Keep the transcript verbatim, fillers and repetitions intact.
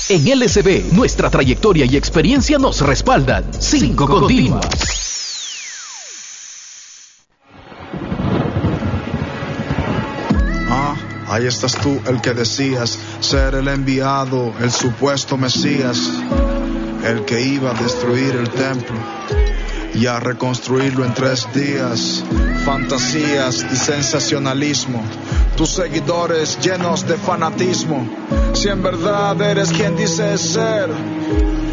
En L S B, nuestra trayectoria y experiencia nos respaldan. Cinco continuas. Ah, ahí estás tú, el que decías ser el enviado, el supuesto Mesías, el que iba a destruir el templo y a reconstruirlo en tres días. Fantasías y sensacionalismo, tus seguidores llenos de fanatismo. Si en verdad eres quien dices ser,